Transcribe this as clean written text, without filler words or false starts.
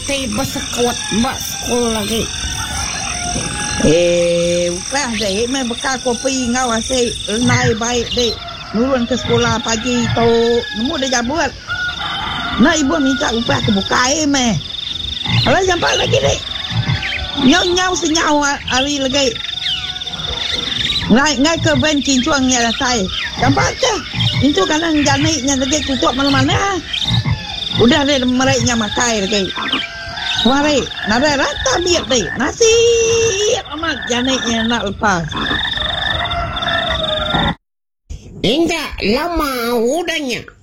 tay bersekut mak sekolah lagi. Bukan dek, main bekal kopi ngau asyik naik baik dek. Nurun ke sekolah pagi tu, nemu dia jabut. Nak ibu minta upah ke bukai meh. Alah sampai lagi dek. Nyau senyau hari lagi. Ngai ke ben kincuangnya dah tai. Sampai ke. Itu kadang janiknya lagi tutup mana-mana. Udah deh mereka makai lagi. Mari, nada rata biar deh. Nasi amat janiknya nak lepas. Enggak lama udahnya.